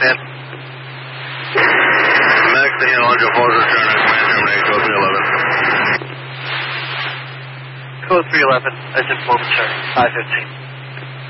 understand. Max to handle on Joe Forza, turn command terminate, code 311. Code 311, as informant, sir, 515.